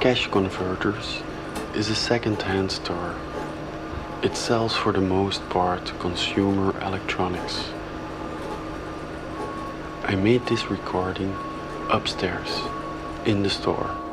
Cash Converters is a second-hand store. It sells for the most part consumer electronics. I made this recording upstairs in the store.